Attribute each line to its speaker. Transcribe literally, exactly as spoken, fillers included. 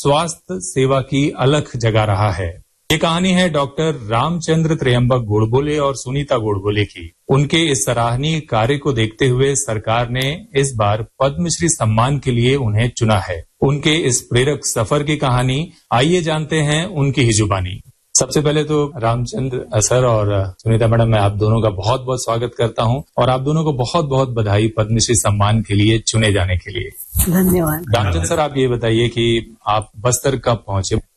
Speaker 1: स्वास्थ्य सेवा की अलख जगा रहा है। ये कहानी है डॉक्टर रामचंद्र त्र्यंबक गोडबोले और सुनीता गोडबोले की। उनके इस सराहनीय कार्य को देखते हुए सरकार ने इस बार पद्मश्री सम्मान के लिए उन्हें चुना है। उनके इस प्रेरक सफर की कहानी आइए जानते हैं उनकी ही जुबानी। सबसे पहले तो रामचंद्र सर और सुनीता मैडम, मैं आप दोनों का बहुत बहुत स्वागत करता हूं और आप दोनों को बहुत बहुत बधाई पद्मश्री सम्मान के लिए चुने जाने के लिए।
Speaker 2: धन्यवाद।
Speaker 1: रामचंद्र सर, आप ये बताइए कि आप बस्तर कब पहुंचे?